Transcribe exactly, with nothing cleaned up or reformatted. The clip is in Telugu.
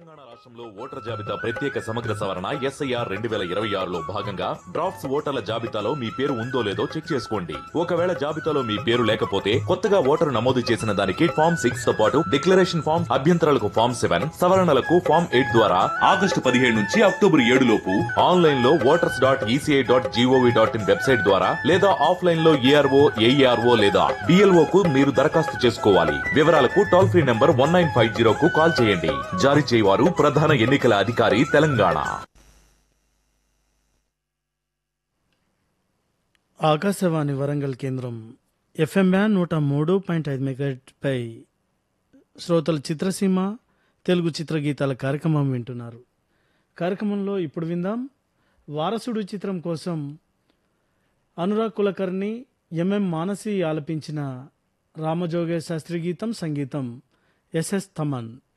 తెలంగాణ రాష్ట్రంలో ఓటర్ జాబితా ప్రత్యేక సమగ్ర సవరణ ఎస్ఐఆర్ రెండు వేల ఇరవై ఆరులో భాగంగా డ్రాఫ్ట్స్ ఓటర్ల జాబితాలో మీ పేరు ఉందో లేదో చెక్ చేసుకోండి. ఒకవేళ జాబితాలో మీ పేరు లేకపోతే కొత్తగా ఓటరు నమోదు చేసిన దానికి ఫామ్ సిక్స్ తో పాటు డిక్లరేషన్ ఫామ్, అభ్యంతరాలకు ఫామ్ సెవెన్, సవరణలకు ఫామ్ ఎయిట్ ద్వారా ఆగస్టు పదిహేడు నుంచి అక్టోబర్ ఏడు లోపు ఆన్లైన్ లో voters dot ECI dot GOV dot in website ద్వారా లేదా ఆఫ్లైన్ లో ఏఆర్ఓ ఏఈఆర్ఓ లేదా బిఎల్ఓ కు మీరు దరఖాస్తు చేసుకోవాలి. వివరాలకు toll free number one nine five zero కు కాల్ చేయండి. జారీ చేయవారు ప్రధాన ఎన్నికల అధికారి తెలంగాణ. ఆకాశవాణి వరంగల్ కేంద్రం ఎఫ్ఎం బ్యాన్ నూట మూడు పాయింట్ ఐదు మెగాహెర్ట్జ్పై శ్రోతల చిత్రసీమ తెలుగు చిత్రగీతాల కార్యక్రమం వింటున్నారు. కార్యక్రమంలో ఇప్పుడు విందాం వారసుడు చిత్రం కోసం అనురాగ్ కులకర్ణి, ఎంఎం మానసి ఆలపించిన రామజోగయ్య శాస్త్రి గీతం, సంగీతం ఎస్ఎస్ తమన్.